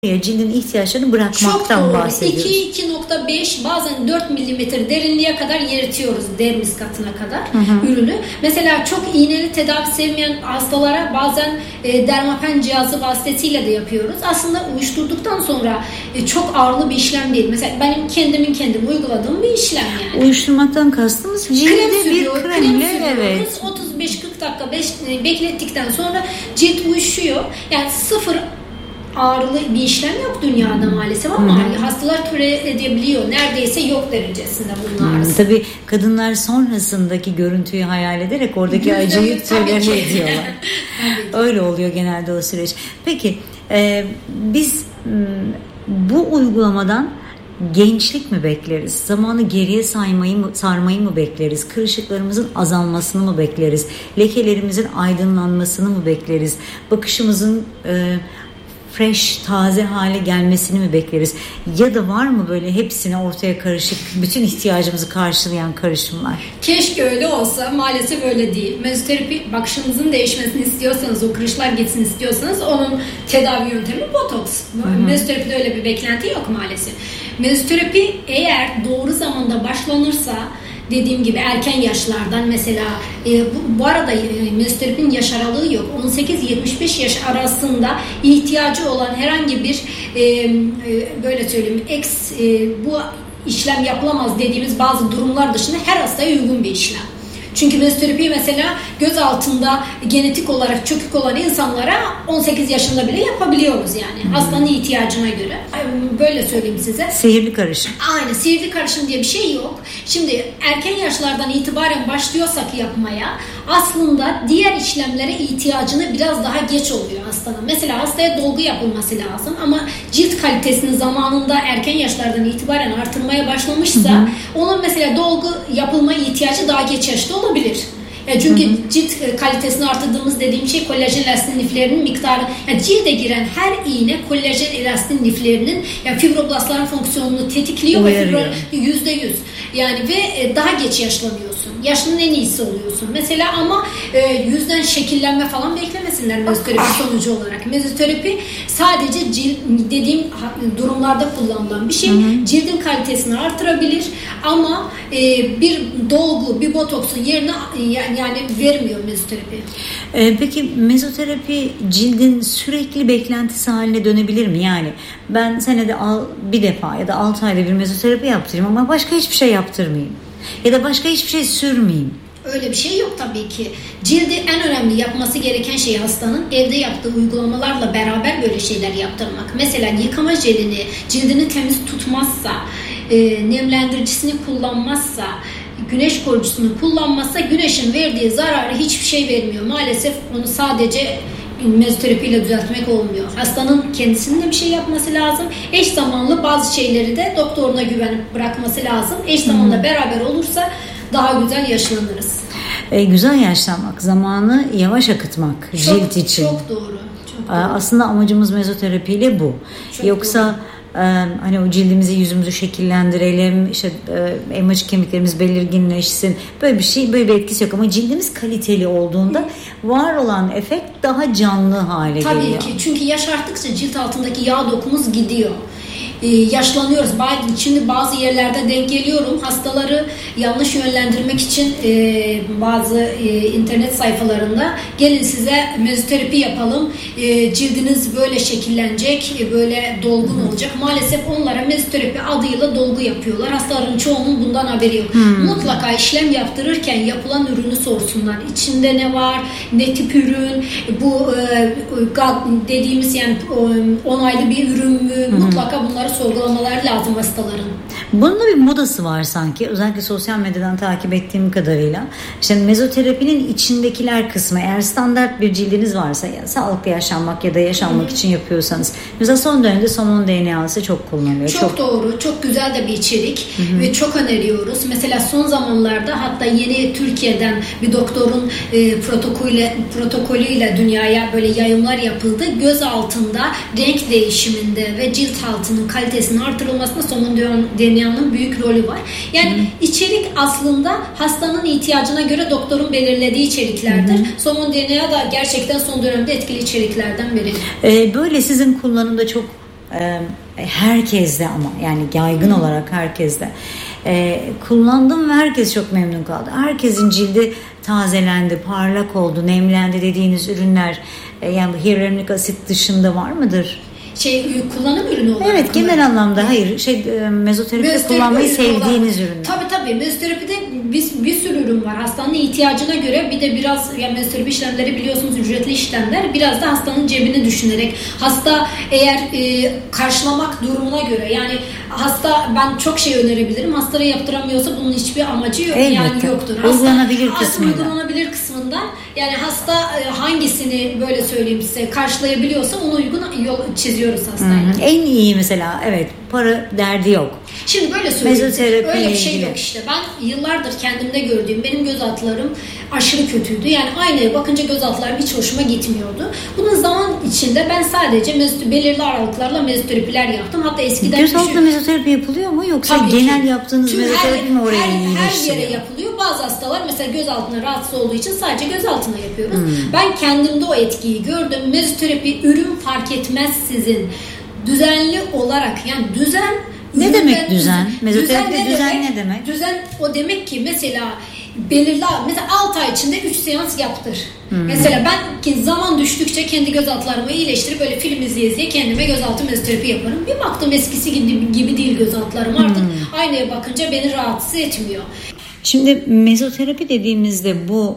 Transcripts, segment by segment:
cildin ihtiyaçlarını bırakmaktan bahsediyoruz. 2-2.5 bazen 4 milimetre derinliğe kadar eritiyoruz, dermis katına kadar ürünü. Mesela çok iğneli tedavi sevmeyen hastalara bazen dermapen cihazı vasıtasıyla da yapıyoruz. Aslında uyuşturduktan sonra çok ağırlı bir işlem değil. Mesela benim kendim uyguladığım bir işlem yani. Uyuşturmaktan kastımız cilde bir kremle, evet. 35-40 dakika beklettikten sonra cilt uyuşuyor. Yani sıfır ağrılı bir işlem yok dünyada maalesef ama hastalar tolere edebiliyor. Neredeyse yok derecesinde bunun ağrısı. Tabii kadınlar sonrasındaki görüntüyü hayal ederek oradaki acıyı tolere ediyorlar. Öyle oluyor genelde o süreç. Peki biz bu uygulamadan gençlik mi bekleriz? Zamanı geriye sarmayı mı bekleriz? Kırışıklarımızın azalmasını mı bekleriz? Lekelerimizin aydınlanmasını mı bekleriz? Bakışımızın fresh, taze hale gelmesini mi bekleriz? Ya da var mı böyle hepsine ortaya karışık, bütün ihtiyacımızı karşılayan karışımlar? Keşke öyle olsa. Maalesef öyle değil. Mezoterapi, bakışınızın değişmesini istiyorsanız, o kırışlar gitsin istiyorsanız onun tedavi yöntemi botoks. Mezoterapide öyle bir beklenti yok maalesef. Mezoterapi eğer doğru zamanda başlanırsa, dediğim gibi erken yaşlardan mesela bu arada mezoterapinin yaş aralığı yok. 18-75 yaş arasında ihtiyacı olan herhangi bir böyle söyleyeyim bu işlem yapılamaz dediğimiz bazı durumlar dışında her hastaya uygun bir işlem. Çünkü mezoterapi mesela göz altında genetik olarak çökük olan insanlara 18 yaşında bile yapabiliyoruz yani. Hastanın ihtiyacına göre. Böyle söyleyeyim size. Sihirli karışım. Aynen, sihirli karışım diye bir şey yok. Şimdi erken yaşlardan itibaren başlıyorsak yapmaya aslında diğer işlemlere ihtiyacını biraz daha geç oluyor hastanın. Mesela hastaya dolgu yapılması lazım ama cilt kalitesini zamanında erken yaşlardan itibaren artırmaya başlamışsa onun mesela dolgu yapılma ihtiyacı daha geç yaşta olabilir. Çünkü cilt kalitesini artırdığımız dediğim şey kolajen elastin liflerinin miktarı. Yani cilde giren her iğne kolajen elastin liflerinin yani fibroblastların fonksiyonunu tetikliyor ve %100. Yani ve daha geç yaşlanıyorsun. Yaşlının en iyisi oluyorsun. Mesela ama yüzden şekillenme falan beklemesinler mezoterapi sonucu olarak. Mezoterapi sadece cilt dediğim durumlarda kullanılan bir şey. Cildin kalitesini artırabilir ama bir dolgu, bir botoksun yerine yani vermiyor mezoterapi. Peki mezoterapi cildin sürekli beklentisi haline dönebilir mi? Yani ben senede bir defa ya da 6 ayda bir mezoterapi yaptırayım ama başka hiçbir şey yaptırmayayım. Ya da başka hiçbir şey sürmeyeyim. Öyle bir şey yok tabii ki. Cildi en önemli yapması gereken şey hastanın evde yaptığı uygulamalarla beraber böyle şeyler yaptırmak. Mesela yıkama jelini cildini temiz tutmazsa, nemlendiricisini kullanmazsa, güneş koruyucusunu kullanmazsa güneşin verdiği zararı hiçbir şey vermiyor. Maalesef onu sadece mezoterapiyle düzeltmek olmuyor. Hastanın kendisinin de bir şey yapması lazım. Eş zamanlı bazı şeyleri de doktoruna güvenip bırakması lazım. Eş zamanla beraber olursa daha güzel yaşlanırız. Güzel yaşlanmak, zamanı yavaş akıtmak cilt için. Çok doğru. Çok doğru. Aslında amacımız mezoterapiyle bu. Çok yoksa doğru. Hani o cildimizi, yüzümüzü şekillendirelim, işte elmacık kemiklerimiz belirginleşsin, böyle bir şey, böyle bir etkisi yok ama cildimiz kaliteli olduğunda var olan efekt daha canlı hale geliyor. Tabii ki, çünkü yaş arttıkça cilt altındaki yağ dokumuz gidiyor. Yaşlanıyoruz. Şimdi bazı yerlerde denk geliyorum. Hastaları yanlış yönlendirmek için bazı internet sayfalarında gelin size mezoterapi yapalım. Cildiniz böyle şekillenecek, böyle dolgun olacak. Maalesef onlara mezoterapi adıyla dolgu yapıyorlar. Hastaların çoğunun bundan haberi yok. Mutlaka işlem yaptırırken yapılan ürünü sorsunlar. İçinde ne var? Ne tip ürün? Bu dediğimiz yani onaylı bir ürün mü? Mutlaka bunları sorgulamalar lazım hastaların. Bunun da bir modası var sanki. Özellikle sosyal medyadan takip ettiğim kadarıyla. İşte mezoterapinin içindekiler kısmı, eğer standart bir cildiniz varsa, yani sağlıklı yaşanmak ya da yaşanmak için yapıyorsanız. Mesela son dönemde somon DNA'sı çok kullanılıyor. Çok doğru. Çok güzel de bir içerik ve çok öneriyoruz. Mesela son zamanlarda hatta yeni Türkiye'den bir doktorun protokolüyle dünyaya böyle yayımlar yapıldı. Göz altında renk değişiminde ve cilt altının kalitesinin artırılmasında somon DNA'nın büyük rolü var. Yani içerik aslında hastanın ihtiyacına göre doktorun belirlediği içeriklerdir. Somon DNA da gerçekten son dönemde etkili içeriklerden biri. Böyle sizin kullanımda çok herkeste ama yani yaygın olarak herkeste kullandım ve herkes çok memnun kaldı. Herkesin cildi tazelendi, parlak oldu, nemlendi dediğiniz ürünler yani hyaluronik asit dışında var mıdır? Kullanım ürünü olarak. Evet, genel anlamda hayır. Mezoterapide kullanmayı sevdiğiniz ürünler. Tabii mezoterapide bir sürü ürün var. Hastanın ihtiyacına göre bir de biraz yani mezoterapi işlemleri biliyorsunuz ücretli işlemler. Biraz da hastanın cebini düşünerek hasta eğer karşılamak durumuna göre yani hasta ben çok şey önerebilirim. Hastaya yaptıramıyorsa bunun hiçbir amacı yok. Elbette. Yani yoktur. Uygulanabilir kısmından yani hasta hangisini böyle söyleyeyim size karşılayabiliyorsa ona uygun yol çiziyoruz hastaya. En iyi mesela para derdi yok. Şimdi böyle söyleyeyim. Öyle bir şey ilgili. yok işte. Ben yıllardır kendimde gördüğüm benim göz altlarım aşırı kötüydü. Yani aynaya bakınca göz altlarım hiç hoşuma gitmiyordu. Bunun zaman içinde ben sadece belirli aralıklarla mezoterapiler yaptım. Hatta eskiden göz altında mezoterapi yapılıyor mu yoksa tabii genel yaptığınız mezoterapi mi oraya her yere yapılıyor. Bazı hastalar mesela göz altına rahatsız olduğu için sadece göz altına yapıyoruz. Ben kendimde o etkiyi gördüm. Mezoterapi ürün fark etmez düzenli olarak yani düzen ne demek düzen? Mezoterapide düzen ne demek? Düzen o demek ki mesela 6 ay içinde 3 seans yaptır. Mesela ben ki zaman düştükçe kendi göz altlarımı iyileştirip böyle film izleye kendime gözaltı mezoterapi yaparım. Bir baktım eskisi gibi değil göz altlarım artık aynaya bakınca beni rahatsız etmiyor. Şimdi mezoterapi dediğimizde bu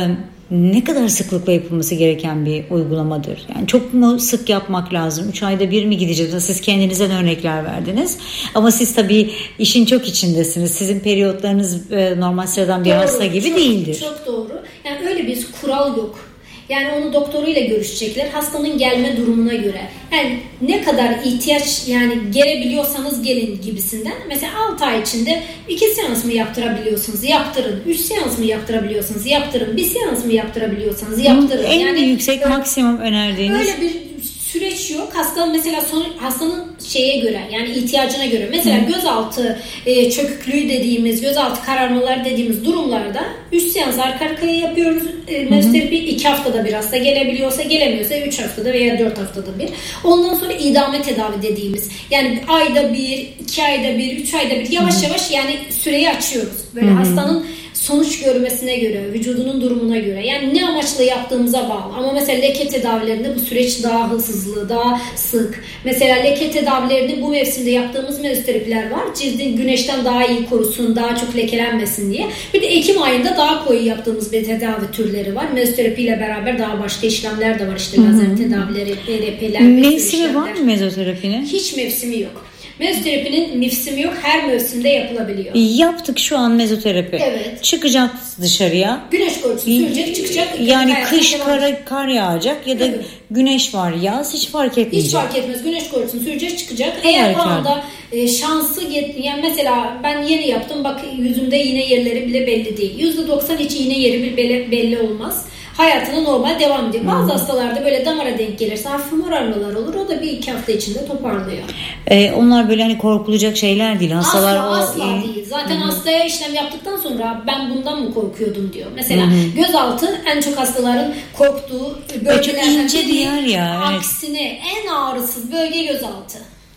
ne kadar sıklıkla yapılması gereken bir uygulamadır? Yani çok mu sık yapmak lazım? 3 ayda bir mi gideceğiz? Siz kendinizden örnekler verdiniz. Ama siz tabii işin çok içindesiniz. Sizin periyotlarınız normal sıradan bir hasta gibi değildir. Çok doğru. Yani öyle bir kural yok. Yani onu doktoruyla görüşecekler. Hastanın gelme durumuna göre. Yani ne kadar ihtiyaç yani gelebiliyorsanız gelin gibisinden. Mesela 6 ay içinde 2 seans mı yaptırabiliyorsunuz? Yaptırın. 3 seans mı yaptırabiliyorsunuz? Yaptırın. 1 seans mı yaptırabiliyorsanız? Yaptırın. En yüksek maksimum önerdiğiniz? Öyle bir süreç yok. Hastanın mesela hastanın şeye göre yani ihtiyacına göre. Mesela gözaltı çöküklüğü dediğimiz, gözaltı kararmalar dediğimiz durumlarda 3 seans arka arkaya yapıyoruz. Mezoterapi 2 haftada bir hasta gelebiliyorsa gelemiyorsa 3 haftada veya 4 haftada bir. Ondan sonra idame tedavi dediğimiz. Yani ayda bir, 2 ayda bir, 3 ayda bir yavaş yavaş yani süreyi açıyoruz. Böyle hastanın sonuç görmesine göre, vücudunun durumuna göre. Yani ne amaçla yaptığımıza bağlı. Ama mesela leke tedavilerinde bu süreç daha hızlı, daha sık. Mesela leke tedavilerini bu mevsimde yaptığımız mezoterapiler var. Cildin güneşten daha iyi korusun, daha çok lekelenmesin diye. Bir de Ekim ayında daha koyu yaptığımız bir tedavi türleri var. Mezoterapiyle beraber daha başka işlemler de var. İşte lazer tedavileri, PRP'ler. Mevsimi var mı mezoterapinin? Hiç mevsimi yok. Mezoterapinin mevsimi yok. Her mevsimde yapılabiliyor. Yaptık şu an mezoterapi. Evet. Çıkacak dışarıya. Güneş korkusu sürecek çıkacak. Yani kış kar yağacak ya da güneş var yaz hiç fark etmeyecek. Hiç fark etmez. Güneş korkusunu sürecek çıkacak. Eğer o anda şansı yani mesela ben yeni yaptım bak yüzümde yine yerleri bile belli değil. %90 hiç iğne yeri belli olmaz. Hayatına normal devam ediyor. Bazı hastalarda böyle damara denk gelirse hafif morarmalar olur. O da 1-2 hafta içinde toparlıyor. Onlar böyle hani korkulacak şeyler değil. Hastalar asla değil. Zaten hastaya işlem yaptıktan sonra ben bundan mı korkuyordum diyor. Mesela gözaltı en çok hastaların korktuğu bölgelerden biri. Aksine en ağrısız bölge gözaltı.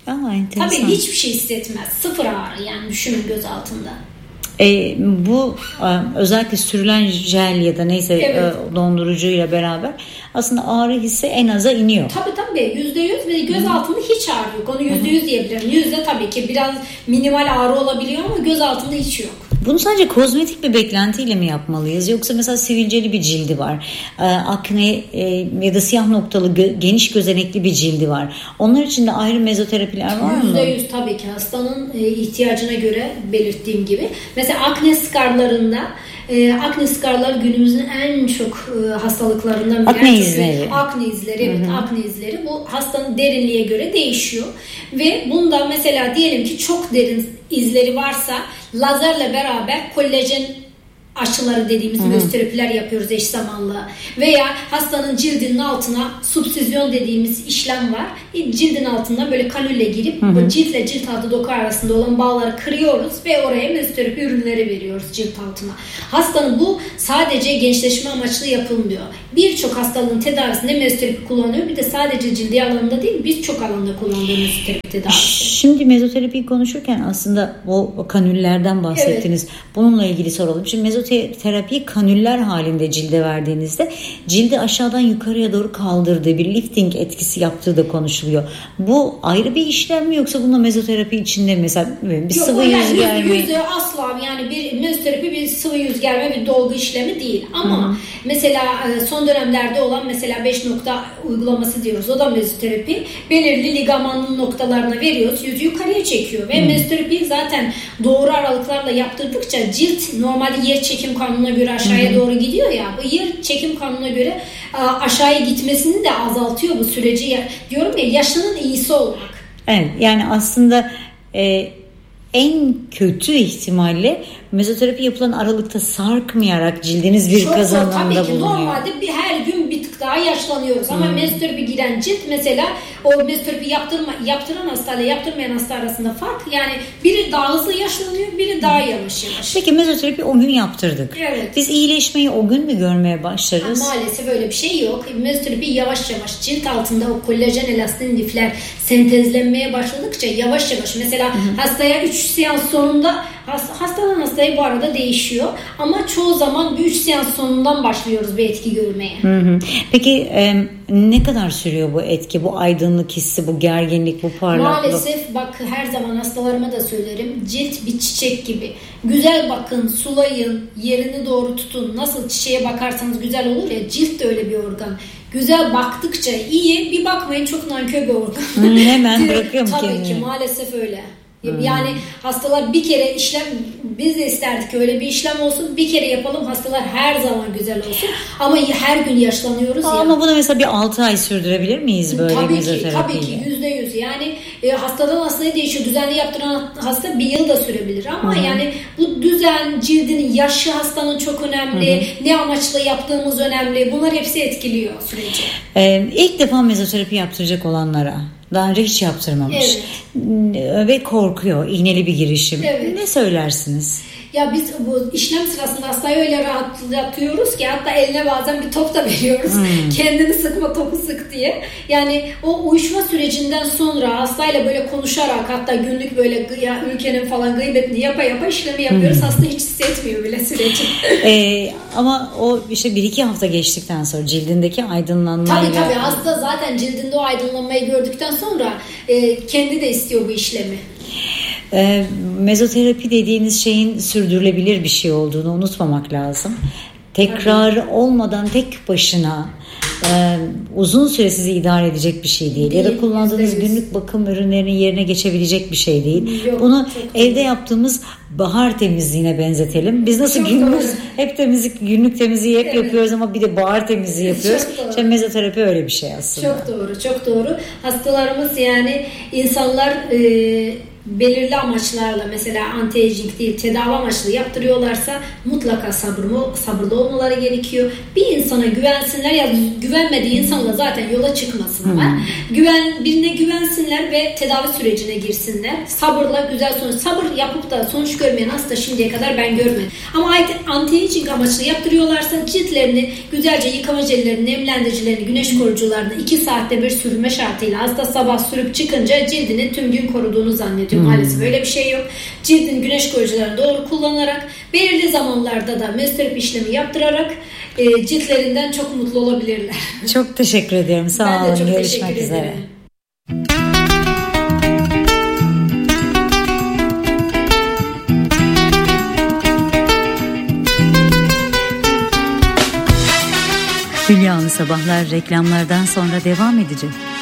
Tabii hiçbir şey hissetmez. Sıfır ağrı yani düşünün göz altında. Bu özellikle sürülen jel ya da neyse dondurucuyla beraber aslında ağrı hissi en aza iniyor. Tabii %100 ve göz altında hiç ağrı yok. Onu %100 diyebilirim. Yüzde tabii ki biraz minimal ağrı olabiliyor ama göz altında hiç yok. Bunu sadece kozmetik bir beklentiyle mi yapmalıyız? Yoksa mesela sivilceli bir cildi var. Akne ya da siyah noktalı geniş gözenekli bir cildi var. Onlar için de ayrı mezoterapiler var mı? %100 tabii ki hastanın ihtiyacına göre belirttiğim gibi. Mesela akne skarlarında akne skarlar günümüzün en çok hastalıklarından biri. Akne izleri. Akne izleri. Bu hastanın derinliğe göre değişiyor. Ve bunda mesela diyelim ki çok derin izleri varsa lazerle beraber kolajen aşıları dediğimiz mezoterapiler yapıyoruz eş zamanlı. Veya hastanın cildinin altına subsizyon dediğimiz işlem var. cildin altından böyle kanülle girip bu ciltle cilt altı doku arasında olan bağları kırıyoruz ve oraya mezoterapi ürünleri veriyoruz cilt altına. Hastanın bu sadece gençleşme amaçlı yapılmıyor. Birçok hastalığın tedavisinde mezoterapi kullanılıyor. Bir de sadece cildi alanında değil, birçok alanda kullanılıyor mezoterapi tedavisi. Şimdi mezoterapiyi konuşurken aslında o kanüllerden bahsettiniz. Evet. Bununla ilgili soralım. Şimdi mezoterapiyi kanüller halinde cilde verdiğinizde cildi aşağıdan yukarıya doğru kaldırdığı bir lifting etkisi yaptığı da konuşuluyor. Bu ayrı bir işlem mi yoksa bununla mezoterapi içinde mesela bir sıvı yüz germe? Yüzde asla yani bir mezoterapi bir sıvı yüz germe bir dolgu işlemi değil. Ama mesela son dönemlerde olan mesela 5 nokta uygulaması diyoruz. O da mezoterapi. Belirli ligamanın noktalarına veriyoruz. Yüzü yukarıya çekiyor ve mezoterapiyi zaten doğru aralıklarla yaptırdıkça cilt normalde yer çekim kanununa göre aşağıya doğru gidiyor ya. Bu yer çekim kanununa göre aşağıya gitmesini de azaltıyor bu süreci. Diyorum ya, yaşının iyisi olmak. Evet, yani aslında en kötü ihtimalle mezoterapi yapılan aralıkta sarkmayarak cildiniz bir kazanımda bulunuyor. Normalde her gün bir tık daha yaşlanıyoruz ama mezoterapi giren cilt mesela o mezoterapi yaptıran hastayla yaptırmayan hasta arasında fark, yani biri daha hızlı yaşlanıyor, biri daha yavaş. Peki mezoterapi o gün yaptırdık. Evet. Biz iyileşmeyi o gün mü görmeye başlarız? Maalesef öyle bir şey yok. Mezoterapi yavaş yavaş cilt altında o kolajen elastin lifler sentezlenmeye başladıkça yavaş yavaş mesela hastaya 3 seans sonunda hastadan hastaya bu arada değişiyor ama çoğu zaman bir 3 seans sonundan başlıyoruz bir etki görmeye. Peki ne kadar sürüyor bu etki, bu aydınlık hissi, bu gerginlik, bu parlaklık? Maalesef bak, her zaman hastalarıma da söylerim, cilt bir çiçek gibi. Güzel bakın, sulayın, yerini doğru tutun. Nasıl çiçeğe bakarsanız güzel olur ya, cilt de öyle bir organ. Güzel baktıkça iyi, bir bakmayın çok nankör bir organ. Hemen bırakıyorum kendini. Tabii ki maalesef öyle. Yani hastalar bir kere işlem, biz de isterdik ki öyle bir işlem olsun, bir kere yapalım, hastalar her zaman güzel olsun ama her gün yaşlanıyoruz. Ama bunu mesela bir 6 ay sürdürebilir miyiz böyle mezoterapiyle? Tabii ki %100 yani hastadan hastaya değişiyor. Düzenli yaptıran hasta bir yıl da sürebilir ama yani bu düzen, cildinin yaşı hastanın çok önemli, ne amaçla yaptığımız önemli, bunlar hepsi etkiliyor süreci. İlk defa mezoterapi yaptıracak olanlara, daha önce hiç yaptırmamış ve korkuyor, iğneli bir girişim. Ne söylersiniz? Ya biz bu işlem sırasında hastayı öyle rahatlatıyoruz ki hatta eline bazen bir top da veriyoruz. Kendini sıkma, topu sık diye. Yani o uyuşma sürecinden sonra hastayla böyle konuşarak, hatta günlük böyle ülkenin falan gıybetini yapa işlemi yapıyoruz. Hasta hiç hissetmiyor bile süreci. Ama o işte 1-2 hafta geçtikten sonra cildindeki aydınlanmayla... Tabii hasta zaten cildinde o aydınlanmayı gördükten sonra kendi de istiyor bu işlemi. Mezoterapi dediğiniz şeyin sürdürülebilir bir şey olduğunu unutmamak lazım. Tekrar olmadan tek başına uzun süre sizi idare edecek bir şey değil. Ya da kullandığınız günlük bakım ürünlerinin yerine geçebilecek bir şey değil. Bunu evde yaptığımız bahar temizliğine benzetelim. Biz nasıl hep günlük temizliği yapıyoruz ama bir de bahar temizliği yapıyoruz. İşte mezoterapi öyle bir şey aslında. Çok doğru. Hastalarımız, yani insanlar belirli amaçlarla, mesela anti-aging değil tedavi amaçlı yaptırıyorlarsa mutlaka sabırlı olmaları gerekiyor. Bir insana güvensinler, ya güvenmediği insanla zaten yola çıkmasınlar. Birine güvensinler ve tedavi sürecine girsinler. Sabırla güzel sonuç. Sabır yapıp da sonuç görmeyen hasta şimdiye kadar ben görmedim. Ama anti-aging amaçlı yaptırıyorlarsa ciltlerini güzelce yıkama jellerini, nemlendiricilerini, güneş koruyucularını 2 saatte bir sürme şartıyla hasta sabah sürüp çıkınca cildini tüm gün koruduğunu zannediyor. Maalesef öyle bir şey yok. Cildin güneş koruyucularını doğru kullanarak, belirli zamanlarda da mezoterapi işlemi yaptırarak ciltlerinden çok mutlu olabilirler. Çok teşekkür ediyorum. Sağ olun. Görüşmek üzere. Hülya Sabahlar reklamlardan sonra devam edecek.